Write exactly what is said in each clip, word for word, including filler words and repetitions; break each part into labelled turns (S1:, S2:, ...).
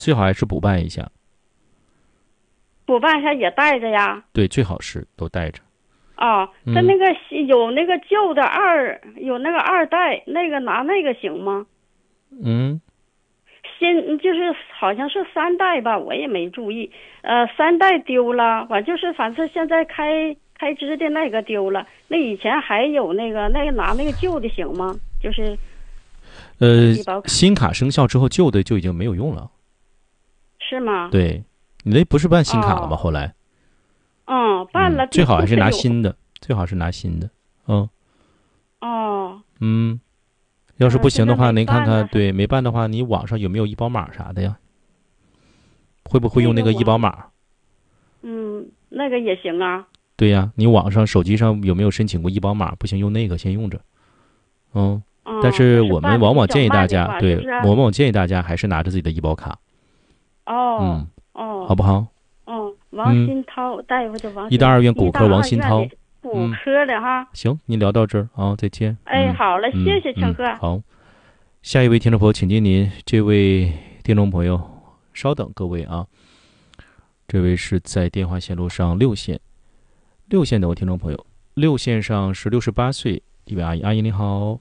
S1: 最好还是补办一下。
S2: 补办一下也带着呀？
S1: 对，最好是都带着。
S2: 哦，
S1: 嗯、
S2: 他那个有那个旧的二，有那个二代，那个拿那个行吗？
S1: 嗯，
S2: 先就是好像是三代吧，我也没注意。呃，三代丢了，完就是反正现在开开支的那个丢了。那以前还有那个那个拿那个旧的行吗？就是，
S1: 呃，新卡生效之后，旧的就已经没有用了。
S2: 是吗？
S1: 对，你那不是办新卡了吗？
S2: 哦、
S1: 后来。
S2: 嗯，办了、
S1: 嗯。最好还是拿新的，最好是拿新的。嗯。
S2: 哦。
S1: 嗯。要是不行的话，
S2: 呃、
S1: 您看看，对，没办的话，你网上有没有医保码啥的呀？会不会用那个医保码？
S2: 嗯，那个也行啊。
S1: 对呀，你网上手机上有没有申请过医保码？不行，用那个先用着。嗯。
S2: 哦、
S1: 但是我们往往建议大家，对，
S2: 就是、
S1: 往往建议大家还是拿着自己的医保卡。
S2: 哦。
S1: 嗯。
S2: 哦。
S1: 好不好？
S2: 哦，王新涛、嗯、大夫叫王新涛。
S1: 医大二院骨科王新涛。
S2: 骨科的哈。
S1: 嗯、行，您聊到这儿啊，再见。
S2: 哎，
S1: 嗯、
S2: 好了，谢谢强哥、
S1: 嗯嗯。好，下一位听众朋友，请接您。这位听众朋友，稍等，各位啊，这位是在电话线路上六线，六线的我听众朋友，六线上是六十八岁一位阿姨，阿姨你好，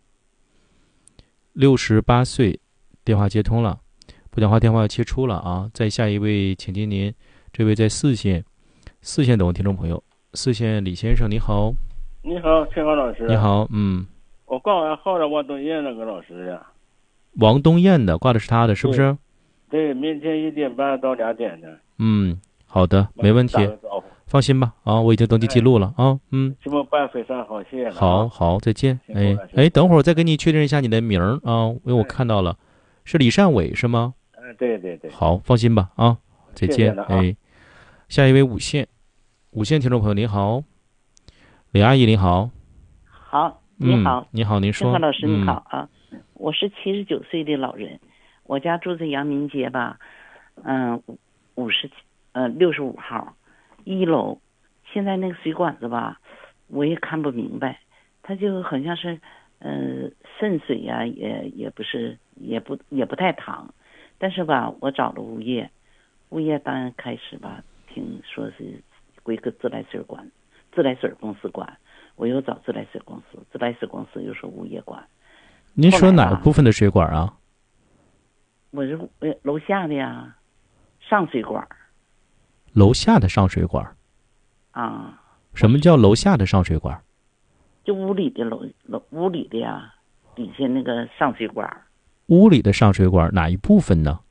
S1: 六十八岁，电话接通了，不讲话电话切出了啊。再下一位，请接您。这位在四线，四线的我听众朋友。四线李先生你好。
S3: 你好，陈浩老师。
S1: 你好。嗯，
S3: 我挂完号了王东燕那个老师呀。
S1: 王东燕的挂的是他的，是不是？
S3: 对，对，明天一点半到两点的。
S1: 嗯，好的，没问题，放心吧啊，我已经登记记录了、哎、啊。嗯，
S3: 这么办非常好，谢谢。
S1: 好好，再见。哎哎，等会儿我再跟你确认一下你的名儿啊，因为我看到了、哎、是李善伟是吗？
S3: 嗯，对对对。
S1: 好，放心吧啊，再见。
S3: 啊、
S1: 哎，下一位五线。五线听众朋友您好，李阿姨您好。
S4: 好，你好、
S1: 嗯、你好，您说。
S4: 陈老师你好啊、嗯、我是七十九岁的老人，我家住在阳明街吧，嗯五十呃六十五号一楼。现在那个水管子吧我也看不明白，它就好像是呃渗水呀、啊、也也不是也不也不太淌，但是吧我找了物业，物业刚开始吧听说是归个自来水管，自来水公司管，我又找自来水公司，自来水公司又说物业管。
S1: 您说哪个部分的水管啊？
S4: 我是楼下的呀，上水管。
S1: 楼下的上水管？
S4: 啊。
S1: 什么叫楼下的上水管？
S4: 就屋里的楼楼屋里的呀，底下那个上水管。
S1: 屋里的上水管哪一部分呢？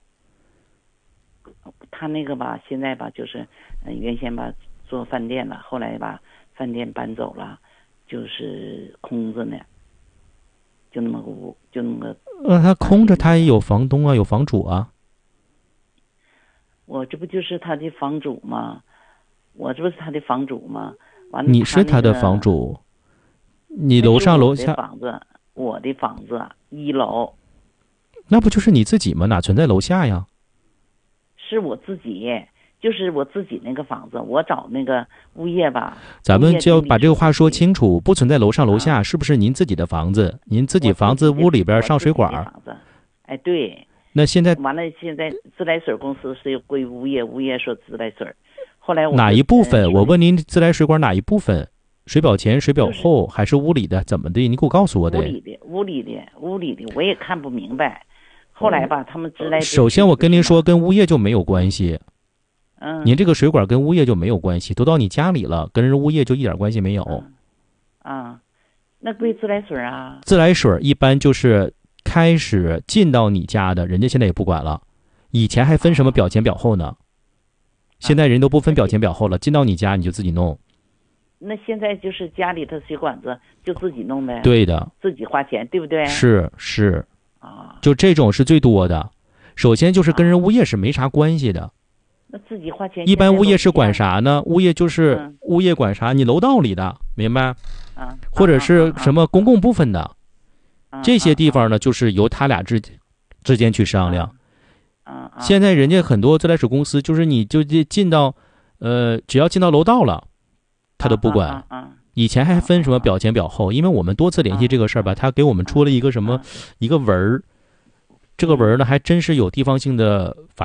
S4: 他那个吧，现在吧就是，呃、原先吧做饭店了，后来吧饭店搬走了，就是空着呢，就那么个屋，就那么个。
S1: 呃，他空着，他也有房东啊，有房主啊。
S4: 我这不就是他的房主吗？我这不是他的房主吗？完了，
S1: 你是他的房主，你楼上楼下。
S4: 我的房子，我的房子一楼。
S1: 那不就是你自己吗？哪存在楼下呀？
S4: 是我自己，就是我自己那个房子，我找那个物业吧。
S1: 咱们就要把这个话说清楚，不存在楼上楼下，
S4: 啊、
S1: 是不是您自己的房子？您自己房子屋里边上水管？
S4: 房子，哎，对。
S1: 那现在
S4: 完了，现在自来水公司是归物业，物业说自来水。后来我
S1: 哪一部分？我问您，自来水管哪一部分？水表前、水表后，
S4: 就是、
S1: 还是屋里的？怎么的？你给我告诉我的。
S4: 屋里的，屋里的，屋里的，我也看不明白。后来吧，他们直来。
S1: 首先，我跟您说，跟物业就没有关系。
S4: 嗯。
S1: 您这个水管跟物业就没有关系，都到你家里了，跟人物业就一点关系没有。
S4: 嗯、啊，那归自来水啊。
S1: 自来水一般就是开始进到你家的，人家现在也不管了。以前还分什么表前表后呢？啊、现在人都不分表前表后了，进到你家你就自己弄。
S4: 那现在就是家里的水管子就自己弄呗。
S1: 对的。
S4: 自己花钱，对不对？
S1: 是是。
S4: 啊，
S1: 就这种是最多的。首先就是跟人物业是没啥关系的。啊、
S4: 那自己花钱。
S1: 一般物业是管啥呢？物业就是、嗯、物业管啥？你楼道里的，明白？
S4: 啊。
S1: 或者是什么公共部分的，
S4: 啊、
S1: 这些地方呢，就是由他俩之之间去商量。
S4: 啊。啊
S1: 现在人家很多自来水公司，就是你就进到，呃，只要进到楼道了，他都不管。
S4: 啊。啊啊
S1: 以前还分什么表前表后，因为我们多次联系这个事儿吧，他给我们出了一个什么一个文儿， 这个文呢还真是有地方性的法